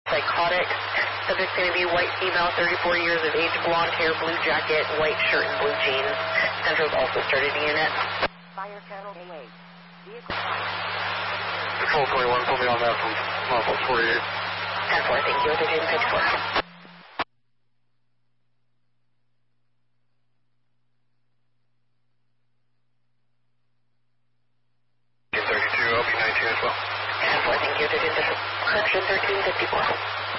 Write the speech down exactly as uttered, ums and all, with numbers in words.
Psychotic. Subject's going to be white female, thirty-four years of age, blonde hair, blue jacket, white shirt, and blue jeans. Central's also started the unit. Fire channel A eight. Vehicle fire. Control twenty-one, put me on that from Norfolk forty-eight. ten four, thank you. Division fifty-four. thirty-two, I'll be nineteen as well. ten four, thank you. Division thirteen fifty-four.